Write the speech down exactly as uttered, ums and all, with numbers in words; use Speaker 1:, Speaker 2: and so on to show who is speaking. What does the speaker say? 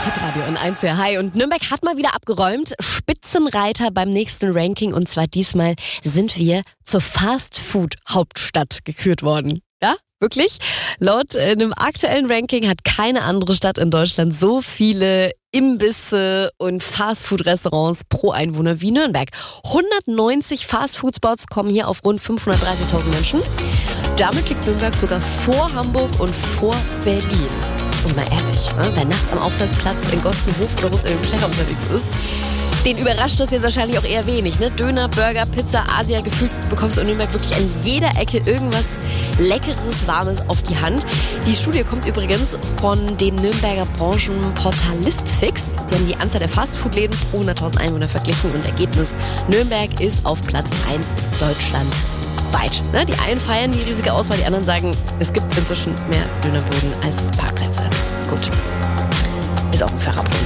Speaker 1: Hitradio in eins hier. Hi. Und Nürnberg hat mal wieder abgeräumt. Spitzenreiter beim nächsten Ranking. Und zwar diesmal sind wir zur Fast-Food-Hauptstadt gekürt worden. Ja, wirklich? Laut äh, einem aktuellen Ranking hat keine andere Stadt in Deutschland so viele Imbisse und Fastfood-Restaurants pro Einwohner wie Nürnberg. hundertneunzig Fastfood-Spots kommen hier auf rund fünfhundertdreißigtausend Menschen. Damit liegt Nürnberg sogar vor Hamburg und vor Berlin. Und mal ehrlich, ne? Wer nachts am Aufsatzplatz in Gostenhof oder rund in Klecher unterwegs ist, den überrascht das jetzt wahrscheinlich auch eher wenig. Ne? Döner, Burger, Pizza, Asia, gefühlt bekommst du in Nürnberg wirklich an jeder Ecke irgendwas Leckeres, Warmes auf die Hand. Die Studie kommt übrigens von dem Nürnberger Branchenportal Listfix. Die haben die Anzahl der Fastfood-Läden pro hunderttausend Einwohner verglichen und Ergebnis: Nürnberg ist auf Platz eins deutschlandweit. Ne? Die einen feiern die riesige Auswahl, die anderen sagen, es gibt inzwischen mehr Dönerbuden als Parkplätze. Gut, ist auch ein fairer Punkt.